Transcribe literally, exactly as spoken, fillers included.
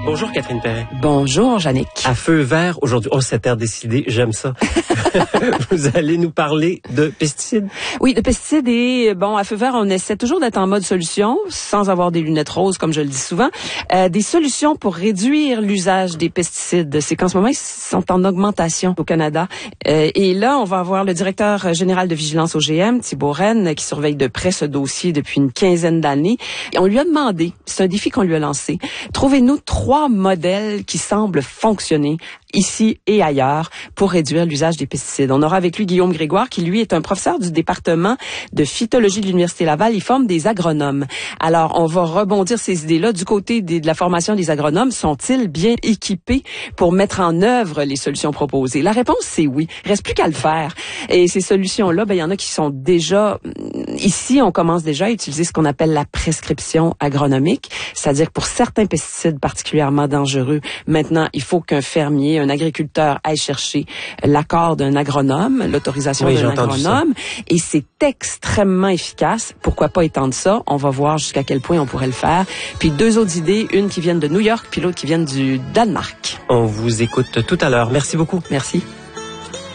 Bonjour Catherine Perret. Bonjour Jannick. À feu vert aujourd'hui. Oh, cette heure décidée, j'aime ça. Vous allez nous parler de pesticides. Oui, de pesticides et bon, à feu vert, on essaie toujours d'être en mode solution, sans avoir des lunettes roses, comme je le dis souvent. Euh, des solutions pour réduire l'usage des pesticides. C'est qu'en ce moment, ils sont en augmentation au Canada. Euh, et là, on va avoir le directeur général de vigilance O G M, Thibault Rennes, qui surveille de près ce dossier depuis une quinzaine d'années. Et on lui a demandé, c'est un défi qu'on lui a lancé, trouvez-nous trois modèles qui semblent fonctionner ici et ailleurs pour réduire l'usage des pesticides. On aura avec lui Guillaume Grégoire, qui lui est un professeur du département de phytologie de l'Université Laval. Il forme des agronomes. Alors, on va rebondir ces idées-là. Du côté des, de la formation des agronomes, sont-ils bien équipés pour mettre en œuvre les solutions proposées? La réponse, c'est oui. Il reste plus qu'à le faire. Et ces solutions-là, ben, il y en a qui sont déjà... Ici, on commence déjà à utiliser ce qu'on appelle la prescription agronomique, c'est-à-dire que pour certains pesticides particulièrement dangereux, maintenant, il faut qu'un fermier, un agriculteur aille chercher l'accord d'un agronome, l'autorisation oui, d'un agronome, et c'est extrêmement efficace. Pourquoi pas étendre ça? On va voir jusqu'à quel point on pourrait le faire. Puis deux autres idées, une qui vient de New York, puis l'autre qui vient du Danemark. On vous écoute tout à l'heure. Merci beaucoup. Merci.